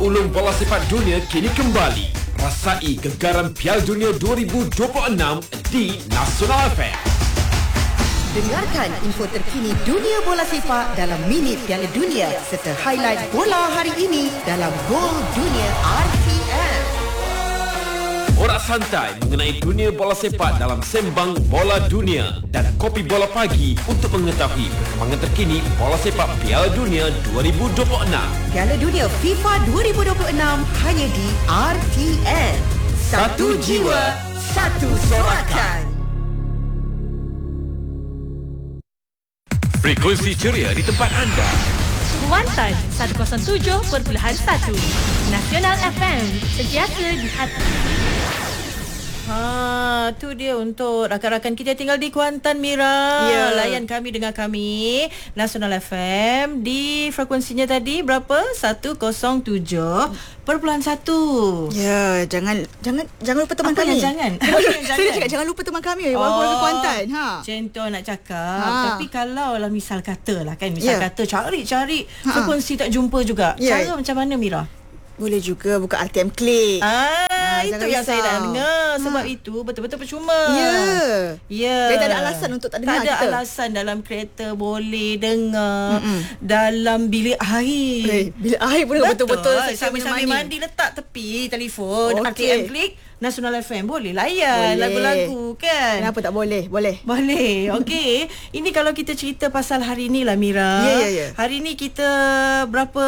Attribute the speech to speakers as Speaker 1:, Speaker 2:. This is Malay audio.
Speaker 1: Ulung bola sepak dunia kini kembali. Rasai gegaran Piala Dunia 2026 di Nasional FM.
Speaker 2: Dengarkan info terkini dunia bola sepak dalam Minit Piala Dunia serta highlight bola hari ini dalam Gol Dunia RTM.
Speaker 1: Borak santai mengenai dunia bola sepak dalam Sembang Bola Dunia dan Kopi Bola Pagi untuk mengetahui perkembangan terkini bola sepak Piala Dunia 2026.
Speaker 2: Piala Dunia FIFA 2026 hanya di RTM. Satu jiwa, satu sorakan.
Speaker 1: Frekuensi ceria di tempat anda.
Speaker 3: Kuantan 107.1 Nasional FM, sentiasa di hati.
Speaker 4: Tu dia untuk rakan-rakan kita tinggal di Kuantan, Mira.
Speaker 2: Ya.
Speaker 4: Layan kami, dengar kami Nasional FM di frekuensinya tadi berapa? 107.1.
Speaker 5: Ya, jangan lupa teman
Speaker 4: Apa
Speaker 5: kami.
Speaker 4: yang jangan?
Speaker 5: Saya cakap jangan lupa teman kami warga Kuantan.
Speaker 4: Macam tu nak cakap. Tapi kalau lah misal kata lah kan, kata cari frekuensi tak jumpa juga. Cara macam mana, Mira?
Speaker 5: Boleh juga buka RTM Klik.
Speaker 4: Itu
Speaker 5: jangan
Speaker 4: yang
Speaker 5: risau.
Speaker 4: saya dah dengar. Sebab itu betul-betul percuma.
Speaker 5: Ya. Jadi tak ada alasan untuk tak dengar
Speaker 4: Tak ada
Speaker 5: kita.
Speaker 4: alasan dalam kereta boleh dengar. Dalam bilik air.
Speaker 5: Bila air pun betul-betul
Speaker 4: Sambil mandi letak tepi telefon.
Speaker 5: Okey.
Speaker 4: RTM Klik Nasional FM. Boleh layan
Speaker 5: Boleh.
Speaker 4: lagu-lagu kan.
Speaker 5: Kenapa tak boleh? Boleh.
Speaker 4: Okey. Ini kalau kita cerita pasal hari ni lah, Mira.
Speaker 5: Ya.
Speaker 4: Hari ni kita berapa